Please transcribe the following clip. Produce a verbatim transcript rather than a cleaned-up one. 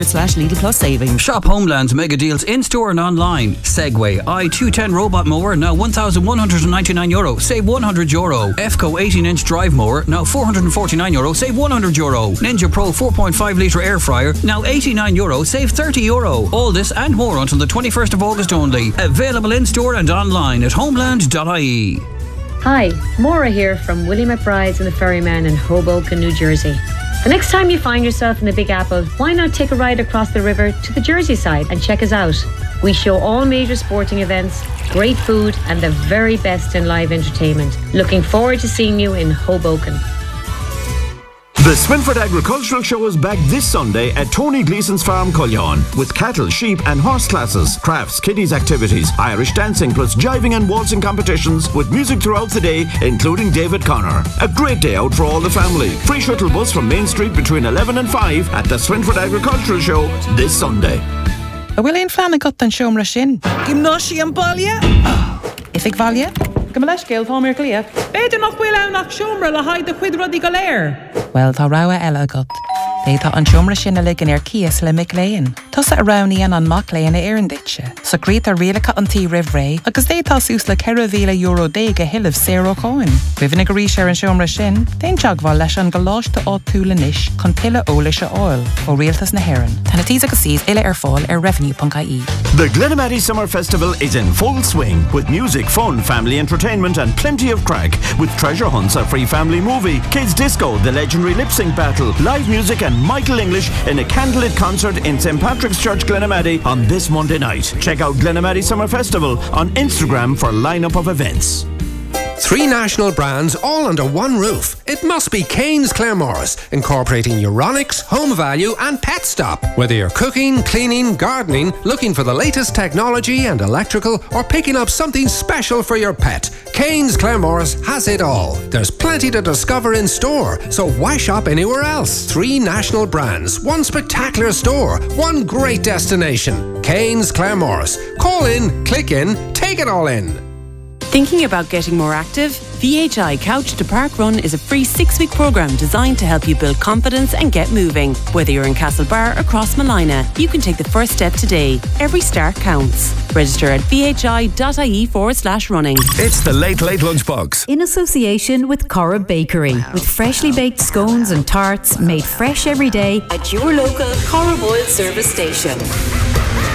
slash Lidl Plus savings. Shop Homeland's mega deals in-store and online. Segway i two ten robot mower, now one thousand one hundred ninety-nine euro, save one hundred euro. F C O eighteen inch drive mower, now four hundred forty-nine euro, save one hundred euro. Ninja Pro four point five litre air fryer, now eighty-nine euro, save thirty euro. All this and more until the twenty-first of August only. Available in-store and online at homeland dot I E. Hi, Maura here from Willie McBride's and the Ferryman in Hoboken, New Jersey. The next time you find yourself in the Big Apple, why not take a ride across the river to the Jersey side and check us out? We show all major sporting events, great food and the very best in live entertainment. Looking forward to seeing you in Hoboken. The Swinford Agricultural Show is back this Sunday at Tony Gleeson's Farm, Cullion, with cattle, sheep and horse classes, crafts, kiddies activities, Irish dancing plus jiving and waltzing competitions with music throughout the day, including David Connor. A great day out for all the family. Free shuttle bus from Main Street between eleven and five at the Swinford Agricultural Show this Sunday. A bhfuil éon fleanna got an seomra sin. Gymnáisi an baile? If ag bhaile? Go leis céal tá mé clia. Beidir nach bhfuil ann nach seomra le haid de chuid rudí go léir. Well, tá rogha eile agat. Bé tá an seomra sin a ligean ar cias le mic léin. Tusa a rognaíonn an mac léin a éireann ditse. So críocht a rialacha an tí ribh ré, agus dé tá sús le ceithre mhíle euro déag a hiilimh zéro cáin. Rihanna go rís ar an seomra sin, déon teagmháil leis an goláiste áit túla níis chun tuile ólaise áil ó rialtas na hÉireann. Tána tíos agus síos ile ar fáil ar revenue dot I E. The Glenamaddy Summer Festival is in full swing with music, fun, family entertainment and plenty of crack with treasure hunts, a free family movie, kids disco, the legendary lip sync battle, live music and Michael English in a candlelit concert in Saint Patrick's Church, Glenamaddy on this Monday night. Check out Glenamaddy Summer Festival on Instagram for a lineup of events. Three national brands all under one roof. It must be Kane's Claremorris, incorporating Euronics, Home Value and Pet Stop. Whether you're cooking, cleaning, gardening, looking for the latest technology and electrical, or picking up something special for your pet, Kane's Claremorris has it all. There's plenty to discover in store, so why shop anywhere else? Three national brands, one spectacular store, one great destination. Kane's Claremorris. Call in, click in, take it all in. Thinking about getting more active? V H I Couch to Park Run is a free six-week programme designed to help you build confidence and get moving. Whether you're in Castlebar or Crossmolina, you can take the first step today. Every start counts. Register at vhi.ie forward slash running. It's the Late Late Lunchbox. In association with Corrib Bakery, wow. with freshly baked scones and tarts made fresh every day at your local Corrib Oil service station.